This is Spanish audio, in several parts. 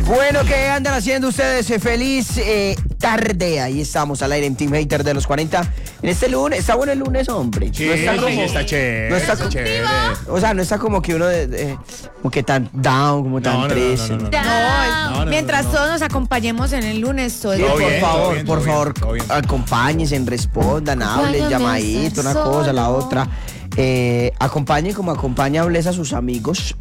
Bueno, ¿qué andan haciendo ustedes? Feliz tarde. Ahí estamos al aire en Team Hater de los 40. En este lunes, está bueno el lunes, hombre. Sí, no está como, está chévere. No está chévere. O sea, no está como que uno como que tan down, como tan triste. No, mientras todos nos acompañemos en el lunes, todo Sí, el por día. favor, acompáñense, respondan, hablen, llamadito, una cosa, la otra. Acompañen como acompaña Bless a sus amigos.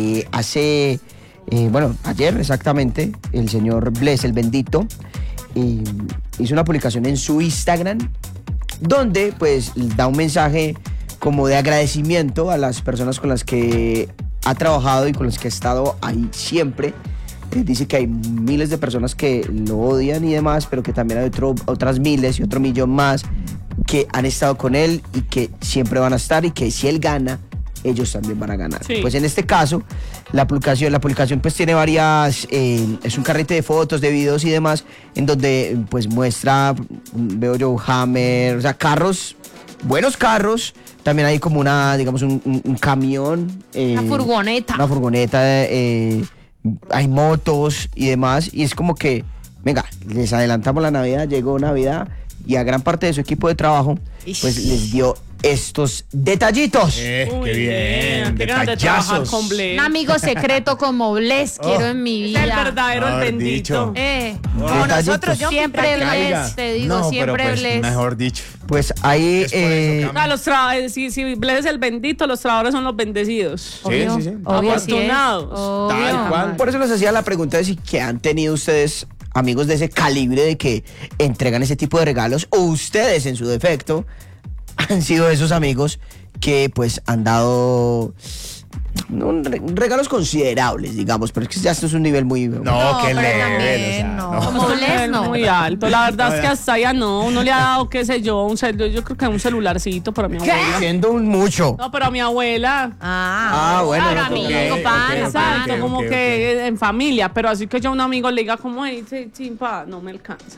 Ayer exactamente, el señor Bless, el bendito, hizo una publicación en su Instagram donde pues da un mensaje como de agradecimiento a las personas con las que ha trabajado y con las que ha estado ahí siempre. Dice que hay miles de personas que lo odian y demás, pero que también hay otras miles y otro millón más que han estado con él y que siempre van a estar, y que si él gana, ellos también van a ganar. Sí. Pues en este caso, la publicación pues tiene varias, es un carrete de fotos, de videos y demás, en donde pues muestra, veo yo, Hammer, o sea, carros, buenos carros. También hay como un camión. Una furgoneta. Una furgoneta, hay motos y demás, y es como que, venga, les adelantamos la Navidad, llegó Navidad, y a gran parte de su equipo de trabajo, pues les dio estos detallitos. Qué bien, qué ganas de trabajar con Bless. Un amigo secreto como Bless quiero en mi vida. Es el verdadero, el bendito. Como nosotros, siempre Bless, te digo, no, siempre pero pues, Bless. Mejor dicho. Pues ahí... si Bless es el bendito, los trabajadores son los bendecidos. Obvio, sí. Afortunados. Tal cual. Por eso les hacía la pregunta de si que han tenido ustedes amigos de ese calibre, de que entregan ese tipo de regalos, o ustedes en su defecto han sido esos amigos que pues han dado regalos considerables, digamos, pero es que ya esto es un nivel muy... No, qué leve. También, Como Bless, no. Muy alto. La verdad es que hasta allá uno le ha dado, qué sé yo, yo creo que un celularcito para mi abuela. Siendo un mucho. No, pero a mi abuela. Bueno. Para no, mí, Exacto, como que en familia, pero así que yo a un amigo le diga como, chimpa, no me alcanza.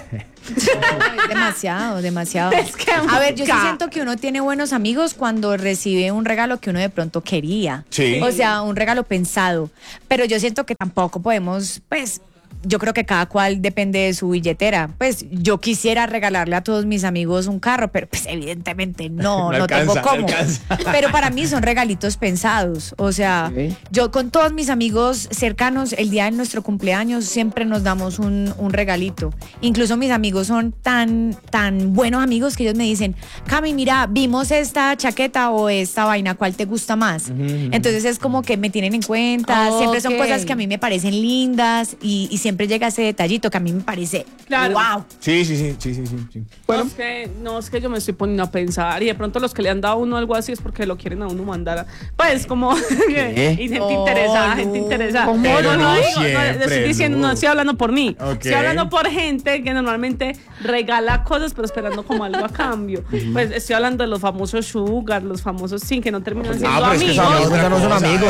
Demasiado. Es que a ver, yo sí siento que uno tiene buenos amigos cuando recibe un regalo que uno de pronto quería. Sí. O sea, un regalo pensado. Pero yo siento que tampoco podemos, pues, yo creo que cada cual depende de su billetera. Pues yo quisiera regalarle a todos mis amigos un carro, pero pues evidentemente no tengo cómo. Pero para mí son regalitos pensados. O sea, yo con todos mis amigos cercanos, el día de nuestro cumpleaños siempre nos damos un regalito. Incluso mis amigos son tan buenos amigos que ellos me dicen, Cami, mira, vimos esta chaqueta o esta vaina, ¿cuál te gusta más? Entonces es como que me tienen en cuenta. Siempre son cosas que a mí me parecen lindas y siempre llega ese detallito que a mí me parece wow. Sí. Bueno, es que yo me estoy poniendo a pensar, y de pronto los que le han dado a uno algo así es porque lo quieren a uno mandar pues como y gente interesada. ¿Cómo no estoy hablando por mí. Okay. Estoy hablando por gente que normalmente regala cosas pero esperando como algo a cambio. Pues estoy hablando de los famosos sugar, los famosos que no terminan siendo pero amigos. Es que amigos no son amigos.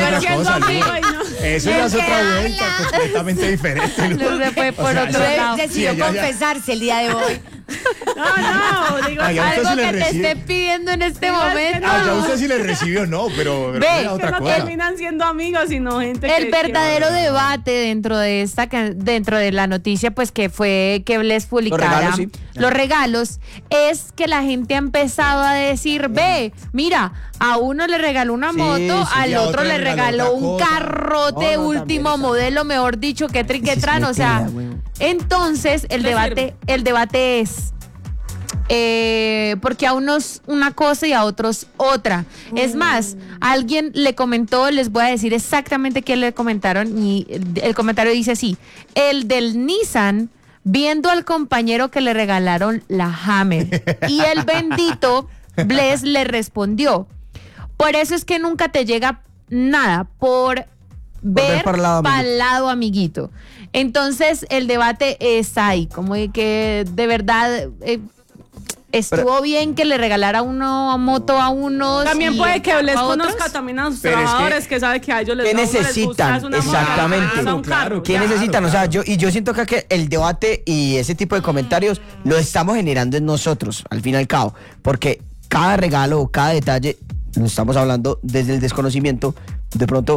Eso ya es otra vuelta completamente diferente. No se fue por otro lado. Decidió confesarse el día de hoy. Digo, algo sí que te recibe. esté pidiendo en este momento. Ya usted sí le recibió, no, pero Ve, otra no cosa. terminan siendo amigos, sino gente el verdadero debate dentro de la noticia, pues que fue que Bless publicara los regalos, es que la gente ha empezado a decir, ve, mira, a uno le regaló una moto, al otro le regaló un carrote último modelo, mejor dicho, que triquetran, o sea, entonces el debate es porque a unos una cosa y a otros otra. Es más, alguien le comentó, les voy a decir exactamente qué le comentaron, y el comentario dice así: el del Nissan viendo al compañero que le regalaron la Hammer, y el bendito Bless le respondió: por eso es que nunca te llega nada, por ver para el lado, amiguito. Entonces el debate es ahí, como de que de verdad estuvo bien que le regalara una moto a unos. También puede que Bless conozca también a sus trabajadores, que sabe que a ellos les ¿qué necesitan? Exactamente. ¿Qué necesitan? O sea, yo siento que el debate y ese tipo de comentarios lo estamos generando en nosotros, al fin y al cabo, porque cada regalo o cada detalle, lo estamos hablando desde el desconocimiento, de pronto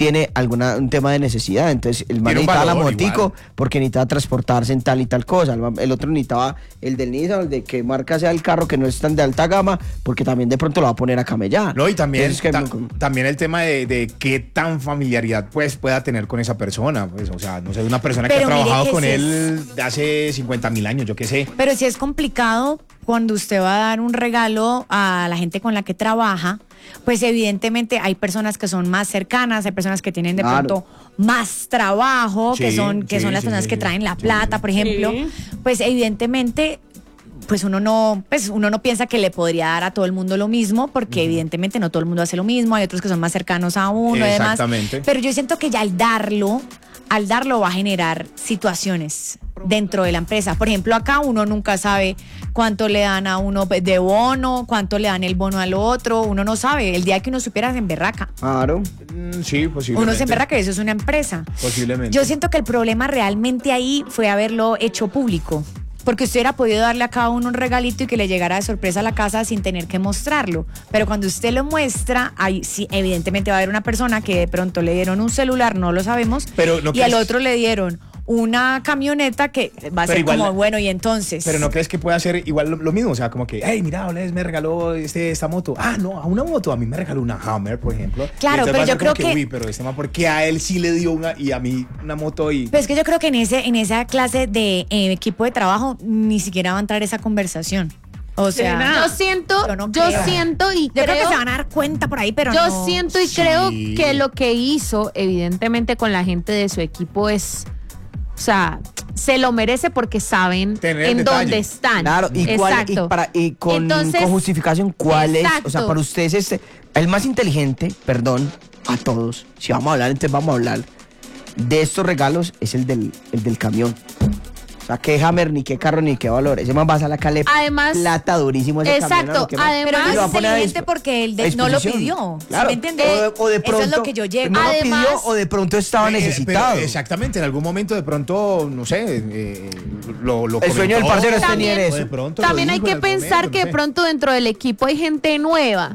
tiene un tema de necesidad. Entonces el man Tiene un necesitaba la valor motico igual. porque necesitaba transportarse en tal y tal cosa. El otro necesitaba el del Nissan, el de que marca sea el carro que no es tan de alta gama, porque también de pronto lo va a poner a camellar. No, y también, Entonces, también el tema de qué tan familiaridad pues pueda tener con esa persona. Pues, o sea, no sé, una persona que Pero ha mire trabajado que con sí él de hace 50.000 años, yo qué sé. Pero sí es complicado cuando usted va a dar un regalo a la gente con la que trabaja, pues evidentemente hay personas que son más cercanas, hay personas que tienen de Claro. pronto más trabajo, que Sí, son sí, las sí, personas sí, que sí. traen la Sí, plata, sí. por ejemplo, Sí. pues evidentemente pues uno no piensa que le podría dar a todo el mundo lo mismo, porque evidentemente no todo el mundo hace lo mismo, hay otros que son más cercanos a uno y demás. Exactamente. Pero yo siento que ya al darlo va a generar situaciones dentro de la empresa. Por ejemplo, acá uno nunca sabe cuánto le dan a uno de bono, cuánto le dan el bono al otro, uno no sabe. El día que uno supiera se emberraca. Claro. Sí, posiblemente. Uno se emberraca que eso es una empresa. Posiblemente. Yo siento que el problema realmente ahí fue haberlo hecho público. Porque usted hubiera podido darle a cada uno un regalito y que le llegara de sorpresa a la casa sin tener que mostrarlo. Pero cuando usted lo muestra, ahí sí, evidentemente va a haber una persona que de pronto le dieron un celular, no lo sabemos, Pero, ¿no y al crees- otro le dieron una camioneta que va a Pero ser igual- como, bueno, y entonces. Pero ¿no crees que puede hacer igual lo mismo? O sea, como que, hey, mira, Oles me regaló esta moto. Ah, no, a una moto. A mí me regaló una Hammer, por ejemplo. Claro, Y entonces pero va a ser yo creo como que- Uy, pero este man, ¿por qué a él sí le dio una y a mí una moto y... Pero es que yo creo que en esa clase de equipo de trabajo ni siquiera va a entrar esa conversación. O sea, ¿Será? Yo siento, Yo no yo creo. siento y yo creo que se van a dar cuenta por ahí, pero yo no. siento y Sí. creo que lo que hizo, evidentemente, con la gente de su equipo es, o sea, se lo merece porque saben Tener el en detalle. dónde están. Claro, Exacto. y con Entonces, justificación, ¿cuál es? O sea, exacto. para ustedes el más inteligente, perdón, a todos, si vamos a hablar, entonces vamos a hablar de estos regalos, es el del camión. O sea, qué Hammer, ni qué carro, ni qué valor. Ese man va a sacarle Además, plata durísimo a ese exacto, camión. a lo que más. además- Pero Y no lo va es a poner a inteligente porque él no lo disposición. pidió. ¿Sí Claro. me entiende? O de pronto, Eso es lo que yo llego. no lo Además- pidió o de pronto estaba necesitado. Pero exactamente, en algún momento de pronto, no sé, lo El sueño del parcero es También- tener o de eso. pronto lo También hay dijo que en algún pensar momento, que no de sé. pronto dentro del equipo hay gente nueva,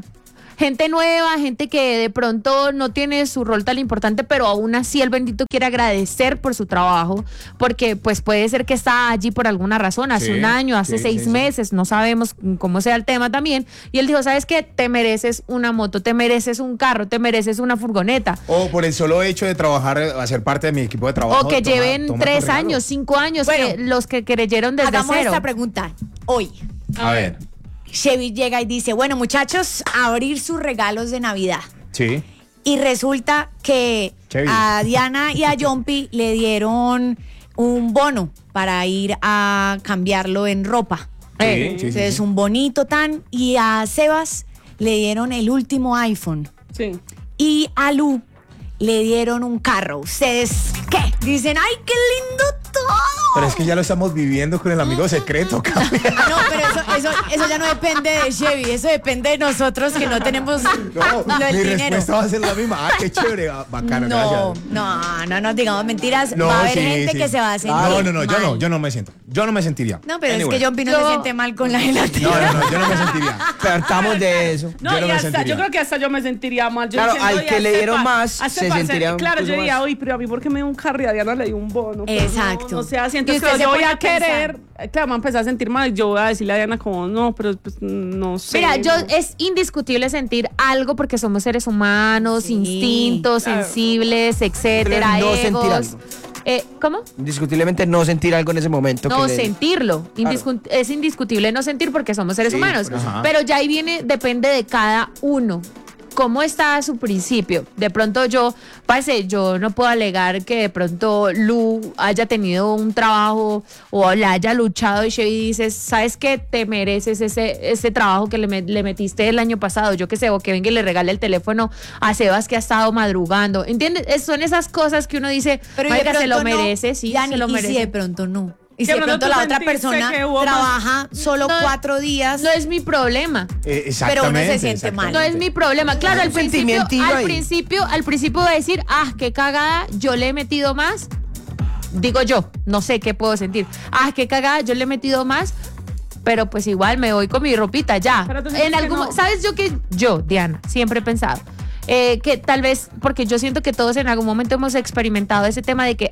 gente que de pronto no tiene su rol tan importante, pero aún así el bendito quiere agradecer por su trabajo, porque pues puede ser que está allí por alguna razón, hace Sí, un año, hace sí, 6 sí. meses, no sabemos cómo sea el tema también, y él dijo, ¿sabes qué? Te mereces una moto, te mereces un carro, te mereces una furgoneta. O por el solo hecho de trabajar, hacer parte de mi equipo de trabajo. O que toma- lleven toma tu 3 regalo. años, 5 años, Bueno, que los que creyeron desde Hagamos cero. esta pregunta hoy. A ver, Chevy llega y dice, bueno, muchachos, a abrir sus regalos de Navidad. sí. Y resulta que Chevy. a Diana y a Jumpy le dieron un bono para ir a cambiarlo en ropa. Sí, sí, sí, Entonces, sí. un bonito tan. Y a Sebas le dieron el último iPhone. Sí. Y a Lu le dieron un carro. ¿Ustedes qué? Dicen, ¡ay, qué lindo todo! Pero es que ya lo estamos viviendo con el amigo secreto, Cami. Ah, no, pero eso ya no depende de Chevy, eso depende de nosotros que no tenemos No, lo del mi dinero. respuesta va a ser la misma. Ah, qué chévere, bacano, No, gracias. no digamos mentiras. No, va a haber sí, gente sí. que se va a sentir No, mal. yo no me siento. Yo no me sentiría. No, pero Anyway. es que Jumpy no se siente mal con la gelatina. No, yo no me sentiría. Partamos de eso. No, Yo no y me hasta, sentiría. yo creo que hasta yo me sentiría mal. Yo Claro, diciendo, al "Oye, que a le este dieron pa- más, a este se parce, sentiría Claro, incluso yo diría, más. uy, pero a mí, ¿por qué me dio un carro y a Diana le dio un bono? Pues Exacto. No, o sea, siento Y que usted se yo voy pone a a pensar. querer. Claro, me va a empezar a sentir mal. Yo voy a decirle a Diana, como, no, pero pues no sé. Mira, no. es indiscutible sentir algo porque somos seres humanos, Sí, instintos, claro. sensibles, etcétera, No sentir egos. algo. ¿Cómo? Indiscutiblemente no sentir algo en ese momento. No que le- sentirlo. Es indiscutible no sentir porque somos seres Sí, humanos. ajá. Pero ya ahí depende de cada uno. ¿Cómo está a su principio? De pronto yo no puedo alegar que de pronto Lu haya tenido un trabajo o la haya luchado y Chevy dices, ¿sabes qué? Te mereces ese trabajo que le metiste el año pasado. Yo qué sé, o que venga y le regale el teléfono a Sebas que ha estado madrugando. ¿Entiendes? Son esas cosas que uno dice, Pero marica, de se lo pronto no, merece, sí, Dani, se lo y merece. si de pronto no. Y si De de pronto pronto tú la otra sentiste persona que hubo más- trabaja solo No, 4 días. No es mi problema. Pero uno se siente mal. No es mi problema. Claro, al Un principio, sentimientillo ahí. al principio voy a decir, qué cagada, yo le he metido más. Digo yo, no sé qué puedo sentir. Qué cagada, yo le he metido más. Pero pues igual me voy con mi ropita ya. Pero tú sientes que no. ¿Sabes yo, Diana, siempre he pensado? que tal vez, porque yo siento que todos en algún momento hemos experimentado ese tema de que,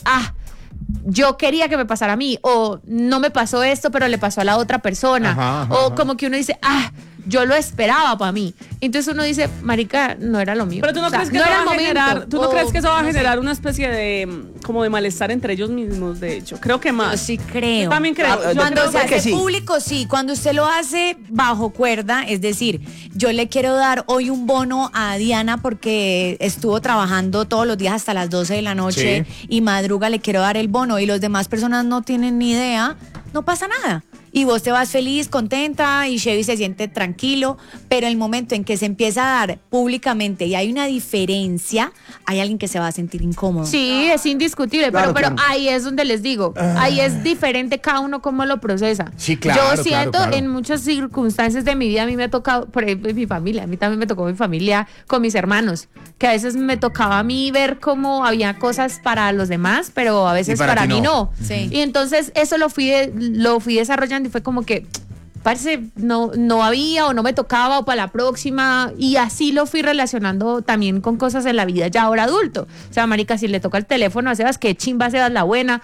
yo quería que me pasara a mí, o no me pasó esto, pero le pasó a la otra persona, o como que uno dice, yo lo esperaba para mí. Entonces uno dice, marica, no era lo mío. Pero tú no crees que no eso era va a el generar, momento. tú no crees que eso va a generar una especie de como de malestar entre ellos mismos, de hecho. Creo que más. Yo sí creo. Yo también creo. Yo Cuando creo se que hace sí. público, sí. Cuando usted lo hace bajo cuerda, es decir, yo le quiero dar hoy un bono a Diana porque estuvo trabajando todos los días hasta las 12 de la noche y madruga, le quiero dar el bono y los demás personas no tienen ni idea, no pasa nada. Y vos te vas feliz, contenta y Chevy se siente tranquilo, pero el momento en que se empieza a dar públicamente y hay una diferencia, hay alguien que se va a sentir incómodo. Sí, es indiscutible, Claro, pero claro. ahí es donde les digo, ahí es diferente cada uno cómo lo procesa. Sí, claro, Yo siento claro. en muchas circunstancias de mi vida, a mí me ha tocado, por ejemplo, en mi familia, a mí también me tocó mi familia con mis hermanos, que a veces me tocaba a mí ver cómo había cosas para los demás, pero a veces para para ti mí no. no. Sí. Y entonces eso lo fui desarrollando y fue como que parece no había o no me tocaba o para la próxima, y así lo fui relacionando también con cosas en la vida ya ahora adulto. O sea, marica, si le toca el teléfono a Sebas, que chimba Sebas la buena,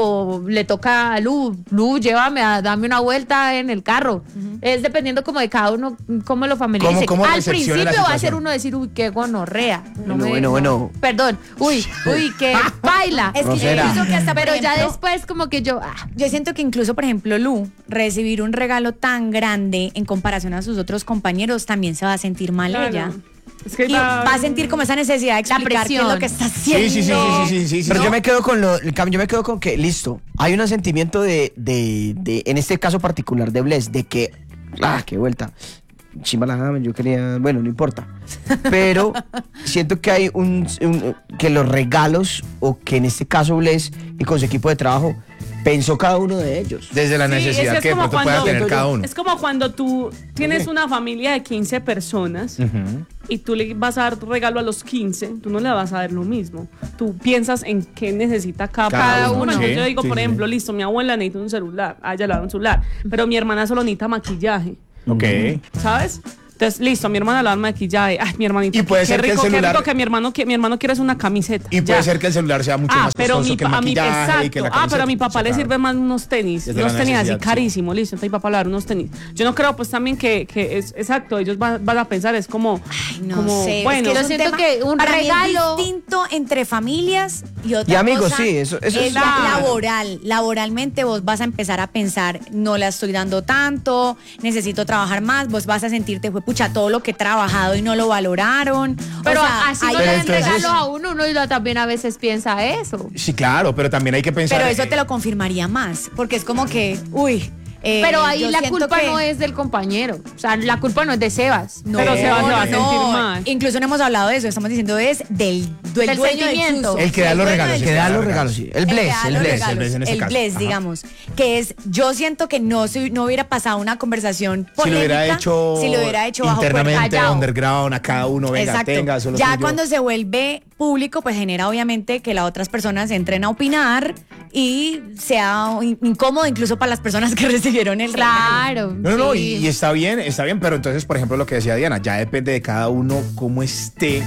o le toca a Lu, llévame dame una vuelta en el carro. Es dependiendo como de cada uno cómo lo familiarice. ¿Cómo Al recepcione la principio va a ser situación? uno decir, uy, qué gonorrea. Bueno. Perdón, uy, qué baila. Es que yo Grosera. pienso que hasta, por Pero ya ejemplo, después como que yo, yo siento que incluso, por ejemplo, Lu, recibir un regalo tan grande en comparación a sus otros compañeros, también se va a sentir mal Claro. ella. Es que Y va a sentir como esa necesidad de explicar qué es lo que está haciendo. Sí. Pero yo me quedo con que, listo, hay un sentimiento de en este caso particular de Bless, de que, qué vuelta, chimba la jama, yo quería, bueno, no importa. Pero siento que hay que los regalos, o que en este caso Bless y con su equipo de trabajo, pensó cada uno de ellos. Desde la Sí, necesidad es que de como pronto pueda cuando- tener cada uno. Es como cuando tú tienes una familia de 15 personas y tú le vas a dar regalo a los 15, tú no le vas a dar lo mismo. Tú piensas en qué necesita cada Cada uno. uno. Entonces Sí, yo digo, sí, por sí. ejemplo, listo, mi abuela necesita un celular, a ella le da un celular, pero mi hermana solo necesita maquillaje, Ok. ¿sabes? Entonces, listo, mi hermana le da maquillaje. Ay, mi hermanito. Y puede qué ser que el rico, qué celular- rico que mi hermano quiere es una camiseta. Y puede Ya. ser que el celular sea mucho más pero costoso que el a mi, maquillaje exacto. y que la Pero a camiseta. mi papá Sí, le claro. sirven más unos tenis, Desde la unos tenis así necesidad, sí. carísimos, listo, entonces mi papá le va a dar unos tenis. Yo no creo pues también que es exacto, ellos van a pensar, es como, No como sé, bueno, es yo un siento tema- que un para mí regalo- es distinto entre familias y otra Y amigos, cosa sí, eso es es- laboral. Laboralmente vos vas a empezar a pensar, no la estoy dando tanto, necesito trabajar más, vos vas a sentirte, fue pucha, todo lo que he trabajado y no lo valoraron. pero O sea, así hay- no le den entonces- regalo a uno también a veces piensa eso. Sí, claro, pero también hay que pensar. pero eso te lo confirmaría más, porque es como que, uy. Pero ahí yo la siento culpa que- no es del compañero. O sea, la culpa no es de Sebas. No, Pero se va a sentir mal. Incluso no hemos hablado de eso, estamos diciendo es del dueño del sentimiento. suso. El que da los dueño regalos, del El que da los regalos, sí. El que Bless, da el los Bless. regalos, el Bless en este el caso. Bless, Ajá. digamos, que es, yo siento que no hubiera pasado una conversación Si lo hubiera polémica hecho, si lo hubiera hecho bajo internamente, cuerda. callado. underground, a cada uno, venga, Exacto. tenga, eso es lo Ya tuyo. cuando se vuelve público, pues genera obviamente que las otras personas entren a opinar y sea incómodo incluso para las personas que recibieron el regalo. Claro. No, sí. y está bien, pero entonces, por ejemplo, lo que decía Diana, ya depende de cada uno cómo esté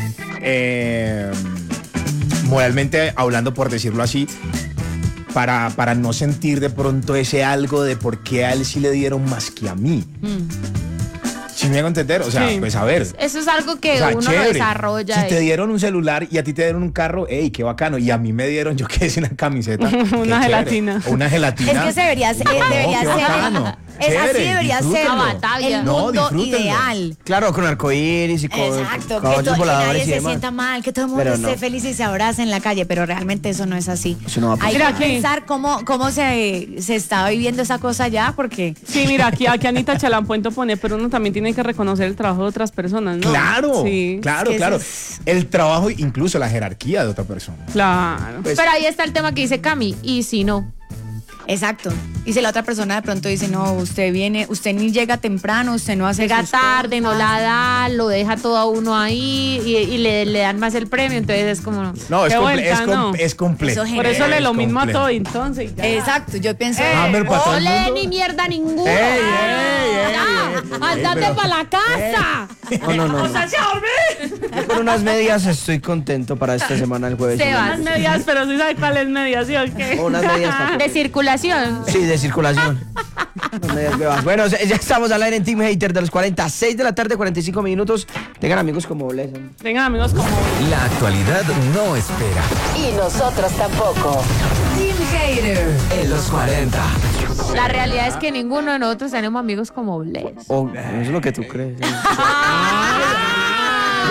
moralmente hablando, por decirlo así, para no sentir de pronto ese algo de por qué a él sí le dieron más que a mí. ¿Sí me hago entender? O sea, Sí. pues a ver. Eso es algo que O sea, uno lo chévere. desarrolla. Si te dieron un celular y a ti te dieron un carro, ey, qué bacano. Y a mí me dieron, yo qué sé, una camiseta. qué Una chévere. gelatina. O una gelatina. Es que se debería ser, No, debería qué ser bacano. es así Chévere, debería ser disfrútenlo. Una batalla. el No, mundo disfrútenlo. ideal. Claro, con arcoíris y con Exacto, caballos que nadie voladores y se demás. sienta mal, que todo el mundo Pero esté no. feliz y se abrace en la calle, pero realmente eso no es así. Eso no va a pasar. Hay Mira que aquí. pensar cómo se está viviendo esa cosa ya, porque Sí, mira, aquí Anita Chalampuento pone, pero uno también tiene que reconocer el trabajo de otras personas, ¿no? Claro, Sí, claro, es que claro. eso es- El trabajo, incluso la jerarquía de otra persona. claro. Pues, Pero ahí está el tema que dice Cami. Y si no. exacto. Y si la otra persona de pronto dice, no, usted ni llega temprano, usted no hace Llega sus tarde, no cosas. la da, lo deja todo a uno ahí y le dan más el premio, entonces es como... No, Qué vuelta, ¿no? es complejo. Eso Por eso le Es lo mismo a complejo. todo, entonces. Ya. Exacto, yo pienso... Hammer para todo el ¡Ole, mundo. ni mierda ninguno! ¡Ey, ey, ¡Ya! ¡Andate para la casa! No. O sea, se dormí. Yo con unas medias estoy contento para esta semana, el jueves. Sebas. Las medias, pero sí sabe cuál es media, ¿sí o qué? O unas medias para De circulación. Sí, de circulación. Unas medias bebas. Bueno, ya estamos al aire en Team Hater de los 40, 6 de la tarde, 45 minutos. Tengan amigos como Bless. Tengan amigos como... La actualidad no espera. Y nosotros tampoco. Team Hater en los 40. La realidad es que ninguno de nosotros tenemos amigos como Bless. O eso es lo que tú crees.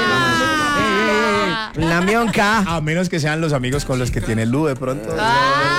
La mionca. A menos que sean los amigos con los que tiene Lu de pronto. Ah,